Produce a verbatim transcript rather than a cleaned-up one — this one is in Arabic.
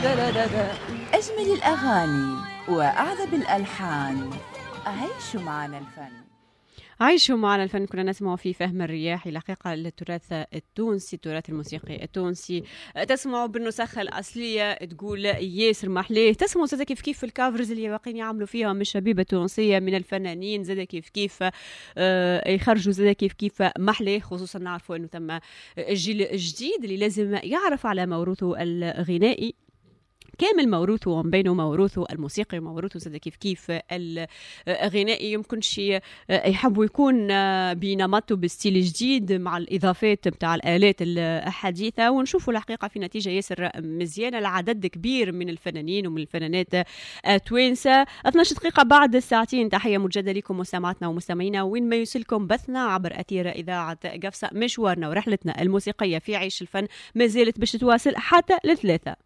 أجمل الأغاني وأعذب الألحان، عيشوا معنا الفن. عيشوا معنا الفن. كنا نسمع في فهم الرياح الحقيقة للتراث التونسي، التراث الموسيقي التونسي. تسمعوا بالنسخة الأصلية تقول ياسر محليه، تسمعوا زاد كيف كيف الكافرز اللي واقعين يعملوا فيها من الشبيبة التونسية من الفنانين، زاد كيف كيف آه يخرجوا زاد كيف كيف محليه. خصوصا نعرفوا أنه تم الجيل الجديد اللي لازم يعرف على موروثه الغنائي كامل، موروثه ومن بينه موروثه الموسيقي وموروثه زاد كيف كيف الغنائي. يمكن شيء يحب يكون بنمطه بستيل جديد مع الإضافات بتاع الآلات الحديثة، ونشوفوا الحقيقة في نتيجة ياسر مزيانة لعدد كبير من الفنانين ومن الفنانات توانسة. اثنا عشر دقيقة بعد الساعتين، تحية مجددة لكم مستمعاتنا ومستمعينا وين ما يوصلكم بثنا عبر أثير إذاعة قفصة. مشوارنا ورحلتنا الموسيقية في عيش الفن ما زالت باش تواصل حتى لثلاثة.